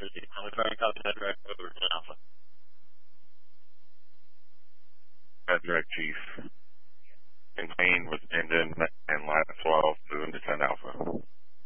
electricity. I'm going to try and copy that direct over to Alpha. That's direct, Chief.